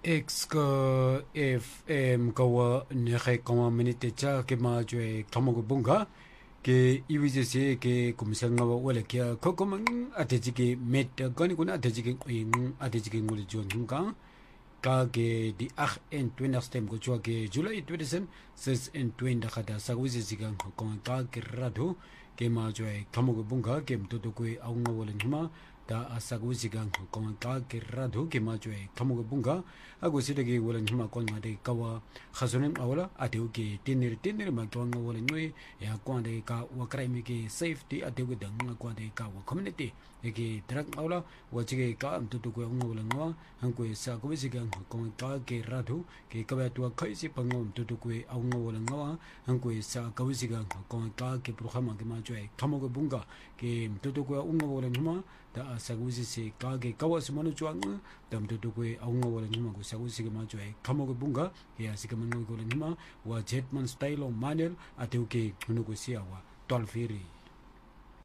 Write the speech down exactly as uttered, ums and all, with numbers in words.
X ko F M ko ne khay ko minute cha ke ma jwe thamo ko bunga ke iwije se ke kumsang nga wala kya ko ko mang ateji ke met ko ni kuna ateji ke qing ateji ke ngul jon ka ka ke di ach en twenty stem ko chwa ke July twenty-seven says en twenty khada sa wije sigang ko ka ke radu ke ma jwe thamo ko bunga ke mto to ko aw nga wala nhuma da asagu sigang ko ka ke radu ke ma jwe thamo ko bunga ago sidagi wala nhuma ko ngade kawa khasonem awala ateu ke tinir tinir ma ko nga wala ngwe ya ko de ka wa crime ke safety ateu ke dang ko de ka wa community ke drug awala wa chige ka am tu tu ko nga wala ngwa han ko sa ko sigang ko ka ke radu ke ka ba tu khai si pangom tu tu ko aw nga wala ngwa han ko sa ka sigang ko ka ke programa ke ma jwe thamo ko bunga ke tu tu ko nga wala nhuma da asagu si ka ke kawa smanu chuang dam tu tu ko aw nga wala nhuma ko sagu sige ma joy thamo ko bunga ya sige man ko le nima wa jetman style o manual ateu ke hunu ko sia wa tol feri